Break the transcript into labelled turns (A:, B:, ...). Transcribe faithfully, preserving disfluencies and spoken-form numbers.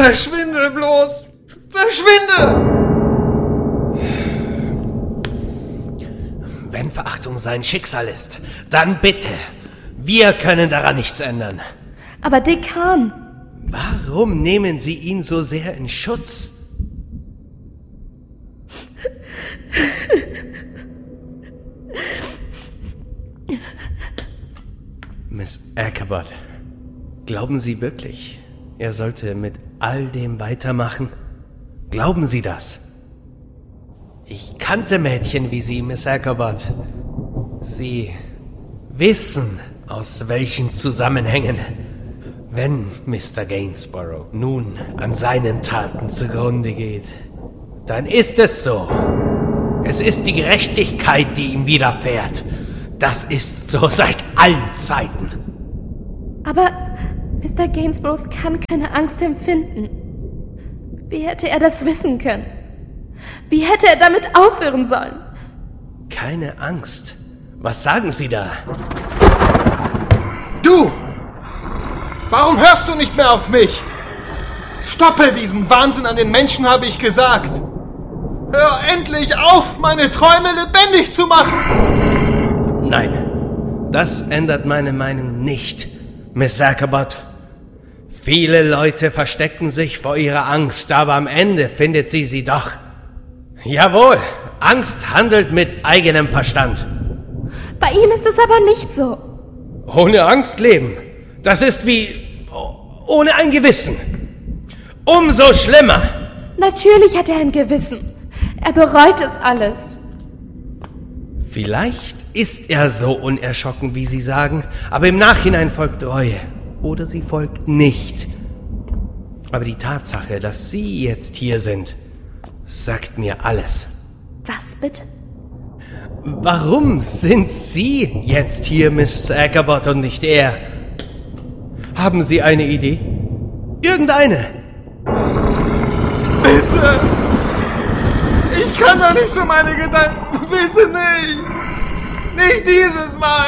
A: Verschwinde bloß! Verschwinde!
B: Wenn Verachtung sein Schicksal ist, dann bitte. Wir können daran nichts ändern.
C: Aber Dekan...
B: Warum nehmen Sie ihn so sehr in Schutz? Miss Ackerbot, glauben Sie wirklich, er sollte mit all dem weitermachen? Glauben Sie das? Ich kannte Mädchen wie Sie, Miss Ackerbot. Sie wissen, aus welchen Zusammenhängen. Wenn Mister Gainsborough nun an seinen Taten zugrunde geht, dann ist es so. Es ist die Gerechtigkeit, die ihm widerfährt. Das ist so seit allen Zeiten.
C: Aber Mister Gainsborough kann keine Angst empfinden. Wie hätte er das wissen können? Wie hätte er damit aufhören sollen?
B: Keine Angst? Was sagen Sie da?
A: Du! Warum hörst du nicht mehr auf mich? Stoppe diesen Wahnsinn an den Menschen, habe ich gesagt. Hör endlich auf, meine Träume lebendig zu machen!
B: Nein, das ändert meine Meinung nicht, Miss Ackerbot. Viele Leute verstecken sich vor ihrer Angst, aber am Ende findet sie sie doch. Jawohl, Angst handelt mit eigenem Verstand.
C: Bei ihm ist es aber nicht so.
B: Ohne Angst leben, das ist wie ohne ein Gewissen. Umso schlimmer.
C: Natürlich hat er ein Gewissen. Er bereut es alles.
B: Vielleicht ist er so unerschrocken, wie Sie sagen, aber im Nachhinein folgt Reue. Oder sie folgt nicht. Aber die Tatsache, dass Sie jetzt hier sind, sagt mir alles.
C: Was bitte?
B: Warum sind Sie jetzt hier, Miss Ackerbot, und nicht er? Haben Sie eine Idee? Irgendeine?
A: Bitte! Ich kann doch nicht so meine Gedanken. Bitte nicht! Nicht dieses Mal!